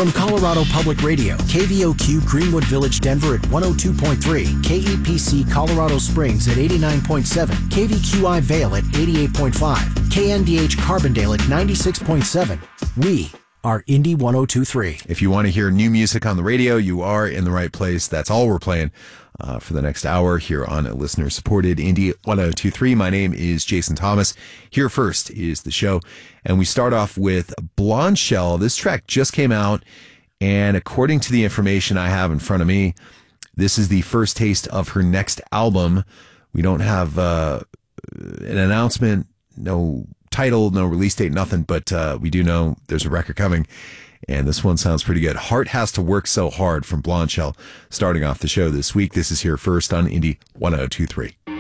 From Colorado Public Radio, KVOQ Greenwood Village, Denver at 102.3, KEPC Colorado Springs at 89.7, KVQI Vale at 88.5, KNDH Carbondale at 96.7. We are Indie 102.3. If you want to hear new music on the radio, you are in the right place. That's all we're playing for the next hour here on a listener-supported Indie 102.3. My name is Jason Thomas. Here first is the show, and we start off with Blonde Shell. This track just came out, and according to the information I have in front of me, this is the first taste of her next album. We don't have an announcement, no title, no release date, nothing, but we do know there's a record coming, and this one sounds pretty good. Heart Has to Work So Hard from Blonde Shell, starting off the show this week. This is Here First on Indie 102.3.